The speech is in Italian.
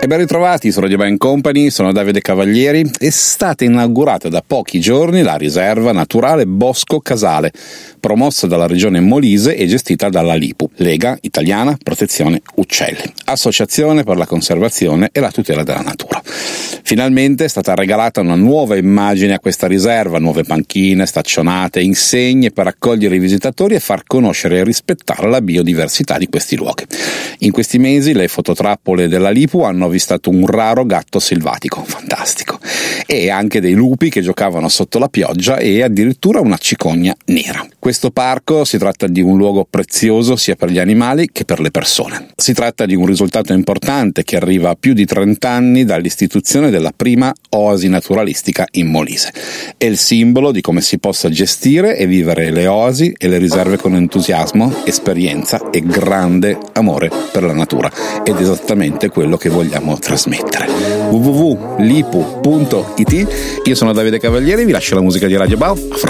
E ben ritrovati su Radio Band Company, sono Davide Cavalieri. È stata inaugurata da pochi giorni la riserva naturale Bosco Casale, promossa dalla regione Molise e gestita dalla LIPU, Lega Italiana Protezione Uccelli, associazione per la conservazione e la tutela della natura. Finalmente è stata regalata una nuova immagine a questa riserva, nuove panchine, staccionate, insegne per accogliere i visitatori e far conoscere e rispettare la biodiversità di questi luoghi. In questi mesi le fototrappole della LIPU hanno avvistato un raro gatto selvatico, fantastico, e anche dei lupi che giocavano sotto la pioggia e addirittura una cicogna nera. Questo parco si tratta di un luogo prezioso sia per gli animali che per le persone. Si tratta di un risultato importante che arriva a più di 30 anni dall'istituzione della prima oasi naturalistica in Molise. È il simbolo di come si possa gestire e vivere le oasi e le riserve con entusiasmo, esperienza e grande amore per la natura, ed è esattamente quello che vogliamo trasmettere. www.lipu.it. Io sono Davide Cavalieri, vi lascio la musica di Radio Bao.